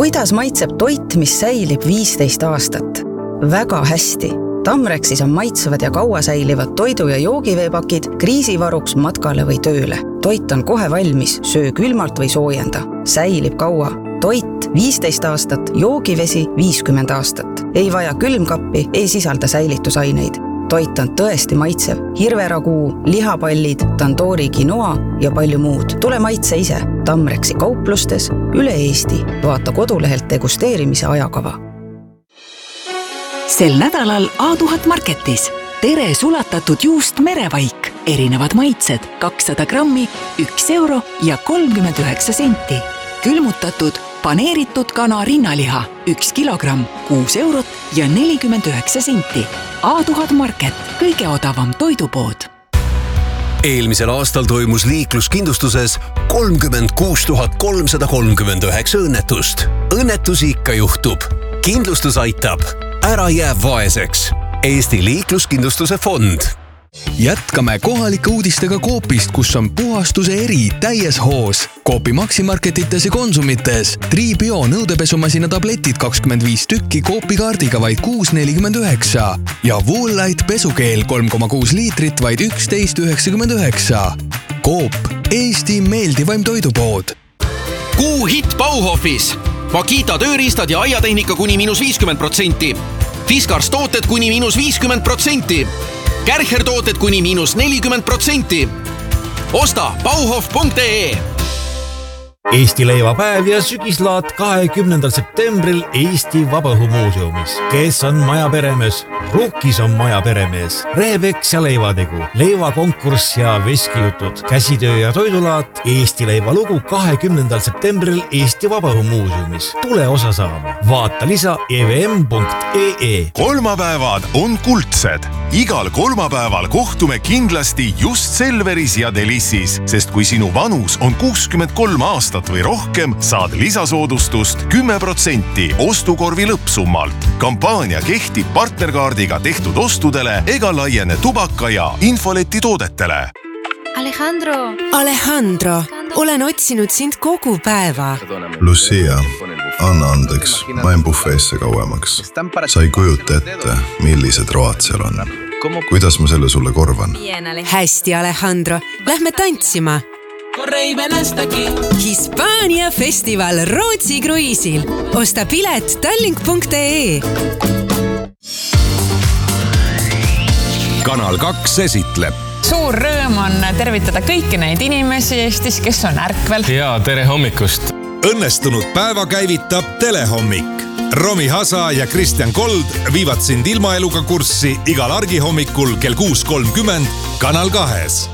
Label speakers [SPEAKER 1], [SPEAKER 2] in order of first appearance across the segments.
[SPEAKER 1] Kuidas maitseb toit, mis säilib 15 aastat? Väga hästi. Tamrexis on maitsevad ja kaua säilivad toidu- ja joogiveepakid kriisivaruks matkale või tööle. Toit on kohe valmis, söö külmalt või soojenda. Säilib kaua. Toit 15 aastat, joogivesi 50 aastat. Ei vaja külmkappi, ei sisalda säilitusaineid. Toit on tõesti maitsev. Hirveraguu, lihapallid, tandoori quinoa ja palju muud. Tule maitse ise. Tamrexi kauplustes üle Eesti. Vaata kodulehelt degusteerimise ajakava.
[SPEAKER 2] Sel nädalal A1000 Marketis. Tere sulatatud juust merevaik. Erinevad maitsed 200 grammi, 1 euro ja 39 senti. Külmutatud paneeritud kana rinnaliha 1 kilogramm, 6 eurot ja 49 senti. A1000 Market, kõige odavam toidupood.
[SPEAKER 3] Eelmisel aastal toimus liikluskindlustuses 36 339 õnnetust. Õnnetusi ikka juhtub. Kindlustus aitab. Ära jää vaeseks. Eesti liikluskindlustuse fond.
[SPEAKER 4] Jätkame kohalike uudistega Coopist, kus on puhastuse eri täies hoos. Coopi Maximarketites ja Konsumites. Tribio nõudepesumasina tabletid 25 tükki Coopi kaardiga vaid 6,49 ja Woollight pesukeel 3,6 liitrit vaid 11,99. Coop, Eesti meeldivaim toidupood.
[SPEAKER 5] Kuu hitt Bauhofis. Makita tööriistad ja aiatehnika kuni -50%. Fiskars tooted kuni -50%. Kärcher tooted kuni -40%. Osta bauhof.ee.
[SPEAKER 6] Eesti leivapäev ja sügislaat 20. septembril Eesti Vabaõhumuuseumis. Kes on maja peremees? Rukkis on maja peremees. Rehepeks ja leivategu, leivakonkurss ja veskijutud, käsitöö ja toidulaat. Eesti leivalugu 20. septembril Eesti Vabaõhumuuseumis. Tule osa saama. Vaata lisa evm.ee.
[SPEAKER 7] Kolmapäevad on kuldsed. Igal kolmapäeval kohtume kindlasti just Selveris ja Delissis, sest kui sinu vanus on 63 aastat või rohkem, saad lisasoodustust 10% ostukorvi lõppsummalt. Kampaania kehtib partnerkaardiga tehtud ostudele ega laiene tubaka ja infoleti toodetele.
[SPEAKER 8] Alejandro, olen otsinud sind kogu päeva.
[SPEAKER 9] Lucia, anna andeks, ma jäin bufeesse kauemaks. Sa ei kujuta ette, millised road seal on. Kuidas ma selle sulle korvan?
[SPEAKER 8] Hästi, Alejandro, lähme tantsima. Hispaania festival Rootsi kruiisil. Osta pilet tallink.ee.
[SPEAKER 3] Kanal 2 esitleb.
[SPEAKER 10] Suur rõõm on tervitada kõiki neid inimesi Eestis, kes on ärkvel.
[SPEAKER 11] Ja tere hommikust.
[SPEAKER 12] Õnnestunud päeva käivitab Telehommik. Romi Hasa ja Kristjan Kold viivad sind ilmaeluga kurssi igal argihommikul kell 6.30 Kanal 2.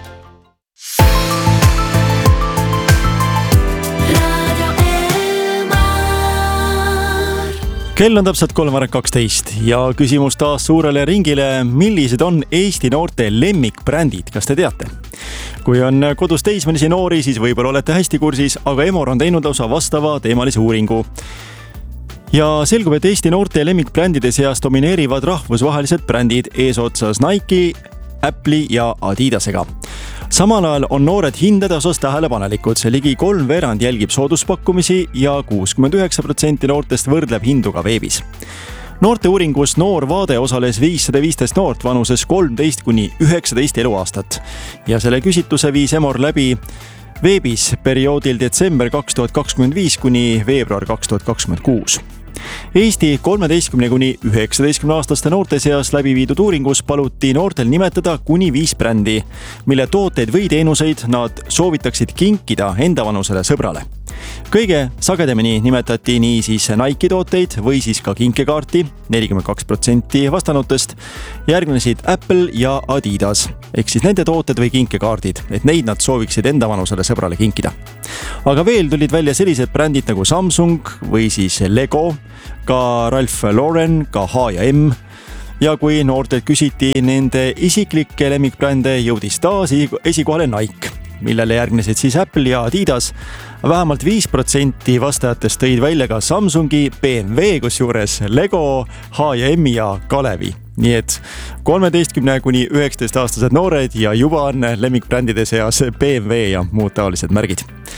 [SPEAKER 13] Kell on täpselt 3:12 ja küsimus taas suurele ringile. Millised on Eesti noorte lemmikbrändid? Kas te teate? Kui on kodus teismelisi noori, siis võib-olla olete hästi kursis, aga Emor on teinud lausa vastava teemalise uuringu. Ja selgub, et Eesti noorte lemmikbrändide seas domineerivad rahvusvahelised brändid eesotsas Nike, Apple'i ja Adidasega. Samal ajal on noored hindade osas tähelepanelikud. Ligi 3/4 jälgib sooduspakkumisi ja 69% noortest võrdleb hindu ka veebis. Noorte uuringus Noor Vaade osales 515 noort vanuses 13–19 eluaastat ja selle küsitluse viis Emor läbi veebis perioodil detsember 2025 kuni veebruar 2026. Eesti 13–19 aastaste noorte seas läbi viidud uuringus paluti noortel nimetada kuni 5 brändi, mille tooteid või teenuseid nad soovitaksid kinkida enda vanusele sõbrale. Kõige sagedamini nimetati nii siis Nike tooteid või siis ka kinkekaarti, 42% vastanutest. Järgnesid Apple ja Adidas, ehk siis nende tooted või kinkekaardid, et neid nad sooviksid enda vanusele sõbrale kinkida. Aga veel tulid välja sellised brändid nagu Samsung või siis Lego, ka Ralph Lauren, ka H&M. Ja kui noortelt küsiti nende isiklikke lemmikbrände, jõudis taas esikohale Nike, millele järgnesid siis Apple ja Adidas. Vähemalt 5% vastajatest tõid välja ka Samsungi, BMW, kusjuures Lego, H&M ja Kalevi. Nii et 13–19 aastased noored ja juba on lemmikbrändide seas BMW ja muud taolised märgid.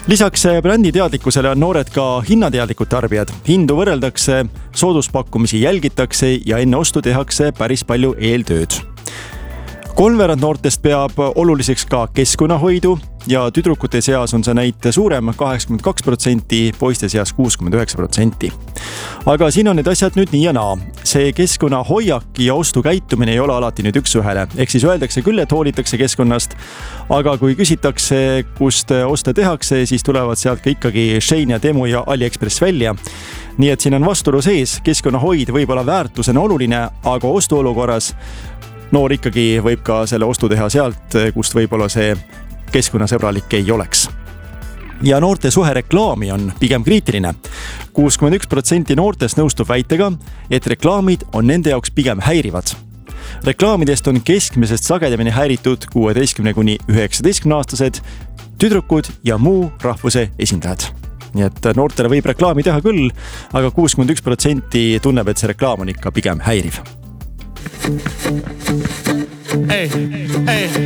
[SPEAKER 13] Lisaks brändi teadlikkusele on noored ka hinnateadlikud tarbijad. Hindu võrreldakse, sooduspakkumisi jälgitakse ja enne ostu tehakse päris palju eeltööd. Kolmveerand noortest peab oluliseks ka keskkonnahoidu ja tüdrukute seas on see näit suurem 82%, poiste seas 69%. Aga siin on need asjad nüüd nii ja naa. See keskkonnahoiak ja ostukäitumine ei ole alati nüüd üks-ühele. Ehk siis öeldakse küll, et hoolitakse keskkonnast, aga kui küsitakse, kust oste tehakse, siis tulevad sealt ka ikkagi Shein ja Temu ja AliExpress välja. Nii et siin on vastuolu sees, keskkonnahoid võib olla väärtusena oluline, aga ostuolukorras noor ikkagi võib ka selle ostu teha sealt, kust võib-olla see keskkonnasõbralik ei oleks. Ja noorte suhe reklaami on pigem kriitiline. 61% noortest nõustub väitega, et reklaamid on nende jaoks pigem häirivad. Reklaamidest on keskmisest sagedamini häiritud 16–19-aastased, tüdrukud ja muu rahvuse esindajad. Nii et noortele võib reklaami teha küll, aga 61% tunneb, et see reklaam on ikka pigem häiriv.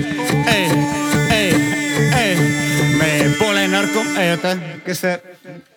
[SPEAKER 11] Me pole narko... Ei, oota, kes see...